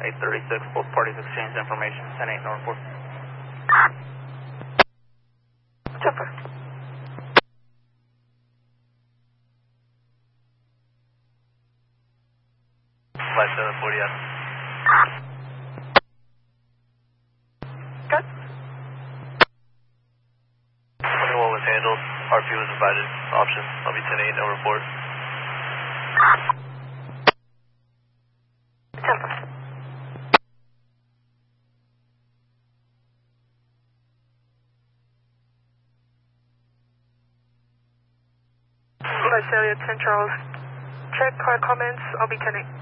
836, both parties exchanged information, 10-8, no report. Chopper. Flight 740 out. Good. 21 was handled, RP was provided, option, I'll be 10-8, no report. Chopper. Visalia 10 Charles. Check car comments, I'll be 10-8.